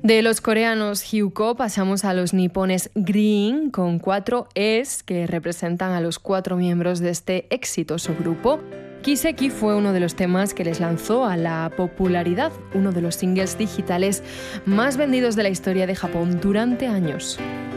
De los coreanos Hyukoh pasamos a los nipones Green, con 4 Es que representan a los 4 miembros de este exitoso grupo. Kiseki fue uno de los temas que les lanzó a la popularidad, uno de los singles digitales más vendidos de la historia de Japón durante años.